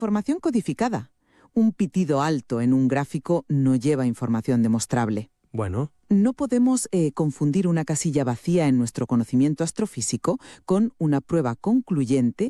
Información codificada. Un pitido alto en un gráfico no lleva información demostrable. Bueno, No podemos confundir una casilla vacía en nuestro conocimiento astrofísico con una prueba concluyente